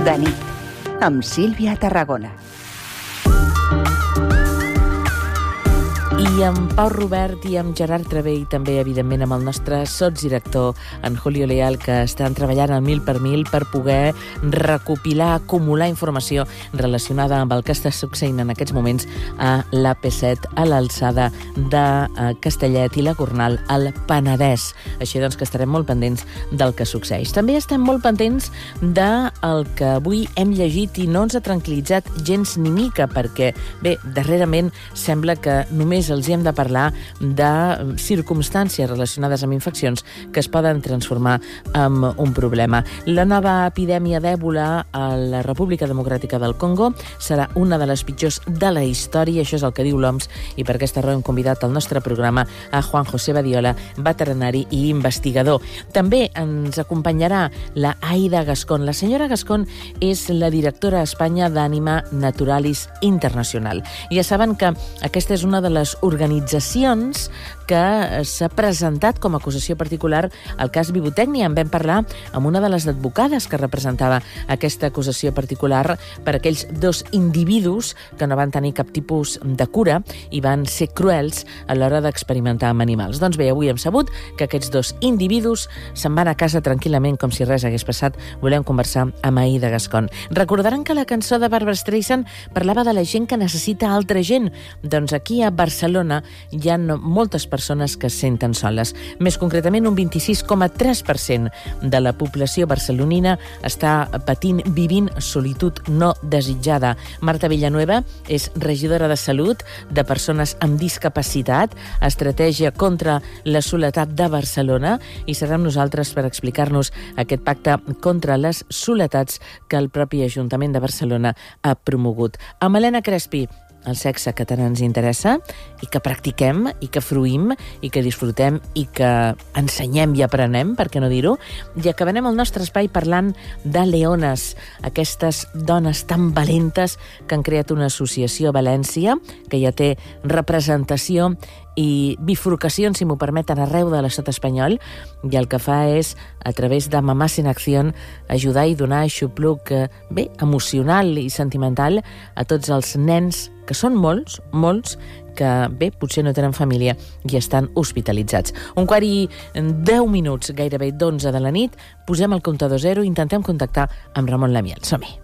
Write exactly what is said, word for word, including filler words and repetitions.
De nit, amb Sílvia Tarragona. I amb Pau Robert i amb Gerard Travé i també, evidentment, amb el nostre sotsdirector, en Julio Leal, que estan treballant al mil per mil per poder recopilar, acumular informació relacionada amb el que està succeint en aquests moments a l'A P set, a l'alçada de Castellet i la Gornal, al Penedès. Així doncs que estarem molt pendents del que succeeix. També estem molt pendents del que avui hem llegit i no ens ha tranquil·litzat gens ni mica, perquè, bé, darrerament sembla que només els hem de parlar de circumstàncies relacionades amb infeccions que es poden transformar en un problema. La nova epidèmia d'èbola a la República Democràtica del Congo serà una de les pitjors de la història, això és el que diu l'O M S, i per aquesta raó hem convidat al nostre programa a Juan José Badiola, veterinari i investigador. També ens acompanyarà la Aida Gascón. La senyora Gascón és la directora a Espanya d'Ànima Naturalis Internacional. Ja saben que aquesta és una de les organitzacions que s'ha presentat com a acusació particular al cas Vivotècnia. En vam parlar amb una de les advocades que representava aquesta acusació particular per aquells dos individus que no van tenir cap tipus de cura i van ser cruels a l'hora d'experimentar amb animals. Doncs bé, avui hem sabut que aquests dos individus se'n van a casa tranquil·lament com si res hagués passat. Volem conversar amb Aida Gascón. Recordaran que la cançó de Barbra Streisand parlava de la gent que necessita altra gent. Doncs aquí a Barcelona hi ha moltes persones que es senten soles. Més concretament, un vint-i-sis coma tres per cent de la població barcelonina està patint, vivint solitud no desitjada. Marta Villanueva és regidora de Salut de persones amb discapacitat, Estratègia contra la soledat de Barcelona, i serà amb nosaltres per explicar-nos aquest pacte contra les soletats que el propi Ajuntament de Barcelona ha promogut. Amb Helena Crespi, el sexe que tant ens interessa i que practiquem i que fruïm i que disfrutem i que ensenyem i aprenem, per què no dir-ho, i acabarem el nostre espai parlant de leones, aquestes dones tan valentes que han creat una associació a València que ja té representació i bifurcacions, si m'ho permeten, arreu de l'estat espanyol, i el que fa és, a través de Mamàs en Acció, ajudar i donar aixopluc, bé, emocional i sentimental a tots els nens, que són molts, molts, que, bé, potser no tenen família i estan hospitalitzats. Un quart i deu minuts, gairebé d'onze de la nit, posem el comptador zero i intentem contactar amb Ramon Lamiel. Som-hi.